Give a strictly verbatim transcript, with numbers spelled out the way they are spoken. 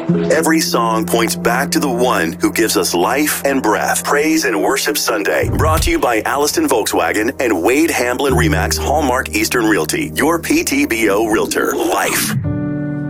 Every song points back to the one who gives us life and breath. Praise and Worship Sunday, brought to you by Alliston Volkswagen and Wade Hamblin Remax Hallmark Eastern Realty, your P T B O realtor. Life.